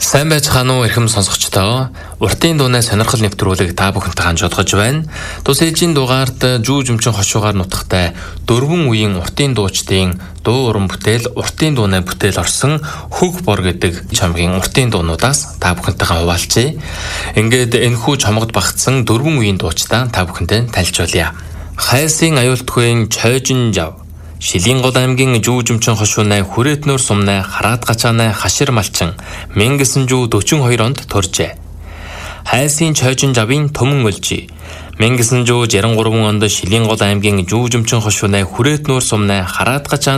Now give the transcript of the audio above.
Сайн байцгаана уу эрхэм сонсогчдоо. Уртын дууны сонирхол нэвтрүүлэг та бүхэнтэй хамт жодгож байна. Тус ээлжийн дугаард жүүжимчин хошуугаар нутагтай дөрвөн үеийн уртын дуучдын дуу уран бүтээл, уртын дууны бүтээл орсон Хөг бор гэдэг чамгийн уртын дуунуудаас та бүхэнтэйгээ хуваалцъя. Ингээд энэхүү чамгад багтсан дөрвөн үеийн дуучдаа та бүхэнтэй танилцуулъя. Хайсын аюултгүйн Чойжин жав. Шилийн гол аймгийн жүүжимчин хошуунай хүрэтнөр сумнай хараат гачаанай хашир малчин 1942 онд төржээ. Хайсын Чойжин жавын төмөн өлжи. 1963 онд Шилийн гол аймгийн жүүжимчин хошуунай хүрэтнөр сумнай хараат гачаан